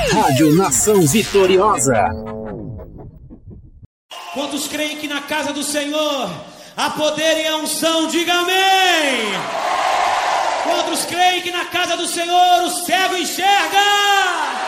Rádio Nação Vitoriosa. Quantos creem que na casa do Senhor há poder e a unção? Diga amém! Quantos creem que na casa do Senhor o cego enxerga?